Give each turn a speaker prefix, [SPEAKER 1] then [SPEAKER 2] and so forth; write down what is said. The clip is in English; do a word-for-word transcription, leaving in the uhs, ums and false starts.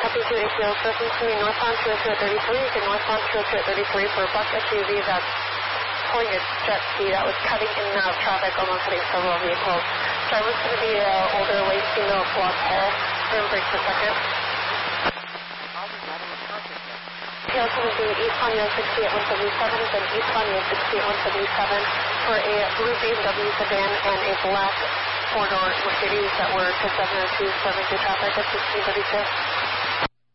[SPEAKER 1] copy two A C L, surfing to me northbound two oh two at thirty-three, you can northbound two oh two at thirty-three for a bus S U V that's pulling a jet ski that was cutting in and out of traffic, almost hitting several vehicles. Driver's going to be an older, late female, blonde hair. We're going to break for a second. Tail's going to be East Ponyo sixty-eight one seventy-seven, then East Ponyo sixty-eight one seventy-seven for a blue B M W sedan and a black four-door Mercedes that were to seven oh two serving through traffic at sixteen thirty-two.